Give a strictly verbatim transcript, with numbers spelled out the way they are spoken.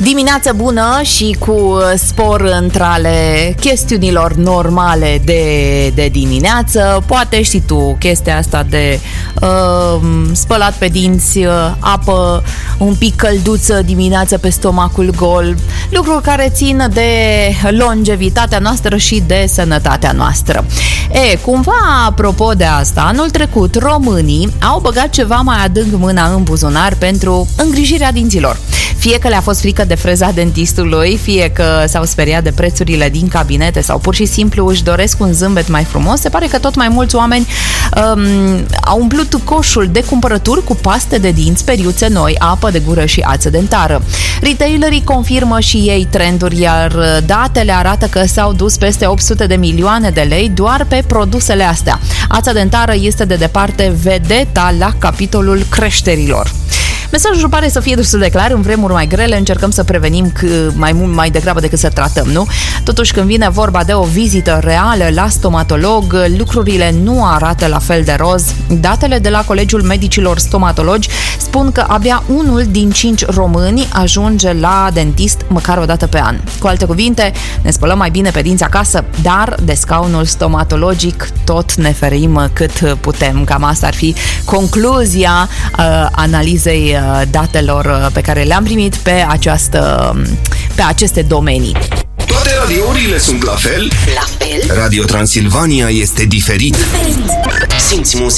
Dimineață bună și cu spor între ale chestiunilor normale de, de dimineață. Poate știi tu chestia asta de uh, spălat pe dinți, apă un pic călduță dimineață pe stomacul gol, lucruri care țin de longevitatea noastră și de sănătatea noastră. E, cumva, apropo de asta, anul trecut românii au băgat ceva mai adânc mâna în buzunar pentru îngrijirea dinților. Fie că le-a fost frică de freza dentistului, fie că s-au speriat de prețurile din cabinete sau pur și simplu își doresc un zâmbet mai frumos, se pare că tot mai mulți oameni um, au umplut coșul de cumpărături cu paste de dinți, periuțe noi, apă de gură și ață dentară. Retailerii confirmă și ei trenduri, iar datele arată că s-au dus peste opt sute de milioane de lei doar pe produsele astea. Ața dentară este de departe vedeta la capitolul creșterilor. Mesajul pare să fie destul de clar. În vremuri mai grele încercăm să prevenim mai mult, mai degrabă decât să tratăm, nu? Totuși, când vine vorba de o vizită reală la stomatolog, lucrurile nu arată la fel de roz. Datele de la Colegiul Medicilor Stomatologi spun că abia unul din cinci români ajunge la dentist măcar o dată pe an. Cu alte cuvinte, ne spălăm mai bine pe dinți acasă, dar de scaunul stomatologic tot ne ferim cât putem. Cam asta ar fi concluzia uh, analizei datelor pe care le-am primit pe această, pe aceste domenii. Toate radiourile sunt la fel? La fel? Radio Transilvania este diferit. Diferit. Simți muzica.